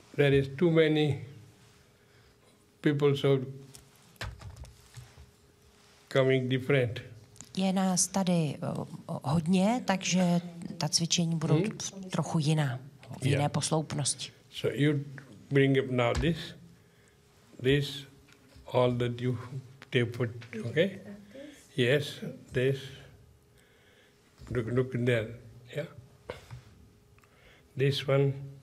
there is too many people so coming different. Je nás tady hodně, takže ta cvičení budou trochu jiná, v jiné posloupnosti. So you bring up now this, all that you take put, okay? Yes, this. Look there, yeah. This one.